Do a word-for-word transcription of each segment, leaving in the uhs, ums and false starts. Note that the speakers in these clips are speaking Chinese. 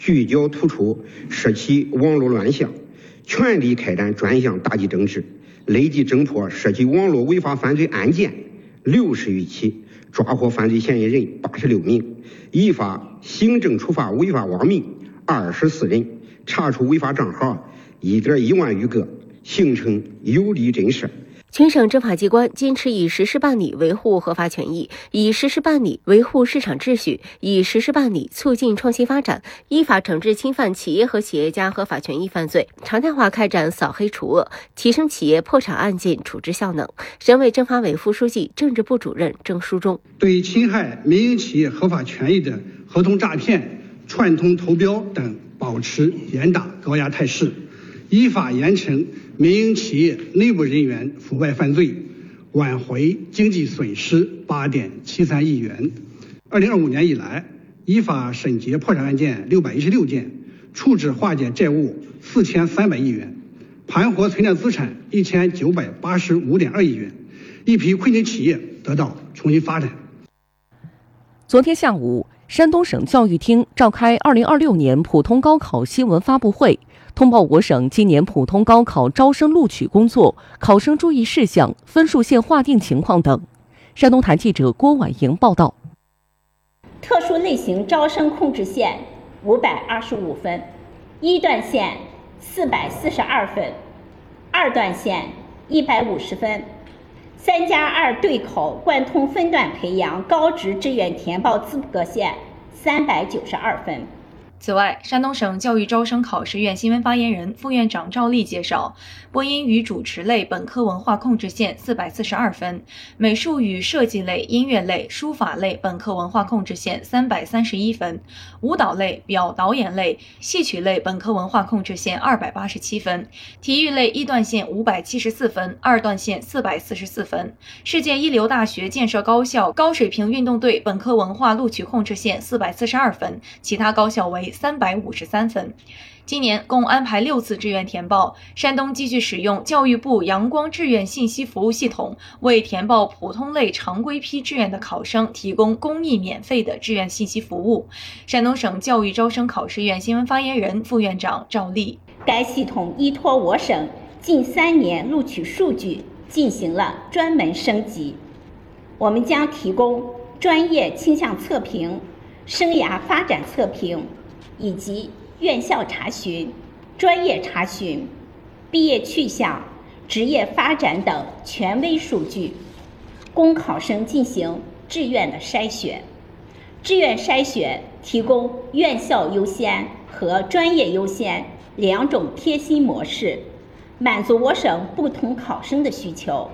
聚焦突出，涉起网络乱象，全力开展专项打击整治，累计侦破涉及网络违法犯罪案件六十余起，抓获犯罪嫌疑人八十六名，依法行政处罚违法网民二十四人，查处违法账号一点一万余个，形成有力震慑。 全省执法机关坚持以实施办理维护合法权益，以实施办理维护市场秩序，以实施办理促进创新发展，依法惩治侵犯企业和企业家合法权益犯罪，常态化开展扫黑除恶，提升企业破产案件处置效能。省委政法委副书记、政治部主任郑书忠对侵害民营企业合法权益的合同诈骗、串通投标等保持严打高压态势，依法严惩民营企业内部人员腐败犯罪，挽回经济损失八点七三亿元。二零二五年以来，依法审结破产案件六百一十六件，处置化解债务四千三百亿元，盘活存量资产一千九百八十五点二亿元，一批困境企业得到重新发展。 昨天下午，山东省教育厅召开二零二六年普通高考新闻发布会，通报我省今年普通高考招生录取工作、考生注意事项、分数线划定情况等。山东台记者郭婉莹报道。 特殊类型招生控制线五百二十五分，一段线四百四十二分，二段线一百五十分，三加二对口贯通分段培养高职志愿填报资格线三百九十二分。 此外，山东省教育招生考试院新闻发言人、副院长赵丽介绍，播音与主持类本科文化控制线四百四十二分，美术与设计类、音乐类、书法类本科文化控制线三百三十一分，舞蹈类、表导演类、戏曲类本科文化控制线二百八十七分，体育类一段线五百七十四分，二段线四百四十四分，世界一流大学建设高校高水平运动队本科文化录取控制线四百四十二分，其他高校为三百五十三分。今年共安排六次志愿填报，山东继续使用教育部阳光志愿信息服务系统，为填报普通类常规批志愿的考生提供公益免费的志愿信息服务。山东省教育招生考试院新闻发言人、副院长赵丽， 该系统依托我省近三年录取数据进行了专门升级，我们将提供专业倾向测评、生涯发展测评以及院校查询、专业查询、毕业去向、职业发展等权威数据，供考生进行志愿的筛选。志愿筛选提供院校优先和专业优先两种贴心模式，满足我省不同考生的需求。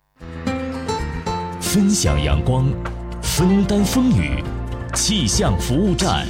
分享阳光，分担风雨，气象服务站。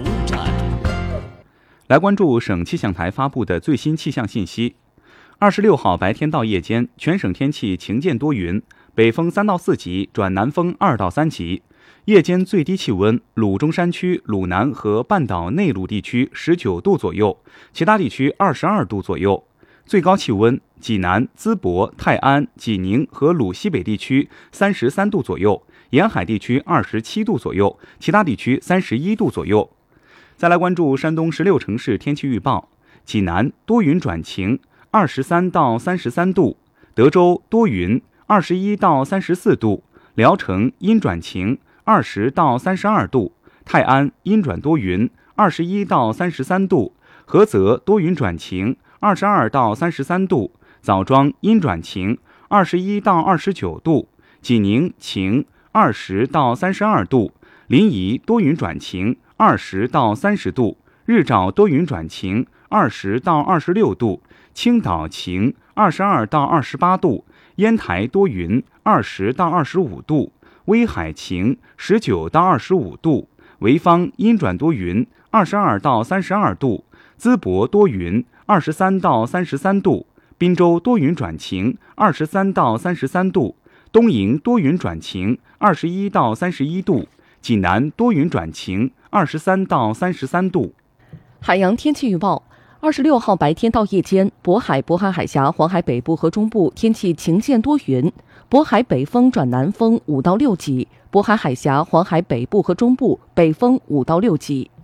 来关注省气象台发布的最新气象信息。二十六号白天到夜间，全省天气晴间多云，北风三到四级转南风二到三级。夜间最低气温，鲁中山区、鲁南和半岛内陆地区十九度左右，其他地区二十二度左右。最高气温，济南、淄博、泰安、济宁和鲁西北地区三十三度左右，沿海地区二十七度左右，其他地区三十一度左右。再来关注山东十六城市天气预报。济南多云转晴，二十三到三十三度；德州多云，二十一到三十四度；聊城阴转晴，二十到三十二度；泰安阴转多云，二十一到三十三度；菏泽多云转晴，二十二到三十三度；枣庄阴转晴，二十一到二十九度；济宁晴，二十到三十二度；临沂多云转晴，二十到三十度；日照多云转晴，二十到二十六度；青岛晴，二十二到二十八度；烟台多云，二十到二十五度；威海晴，十九到二十五度；潍坊阴转多云，二十二到三十二度；淄博多云，二十三到三十三度；滨州多云转晴，二十三到三十三度；东营多云转晴，二十一到三十一度；济南多云转晴，二十三到三十三度。 海洋天气预报：二十六号白天到夜间，渤海、渤海海峡、黄海北部和中部天气晴间多云，渤海北风转南风五到六级，渤海海峡、黄海北部和中部北风五到六级。